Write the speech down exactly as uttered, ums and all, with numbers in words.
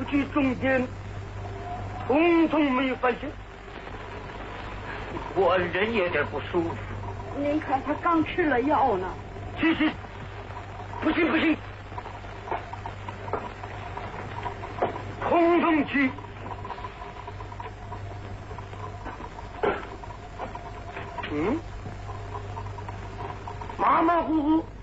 不去重点，统统没有发现。 我人有点不舒服。 您看他刚吃了药呢。 去去，不行不行，统统去。嗯，马马虎虎。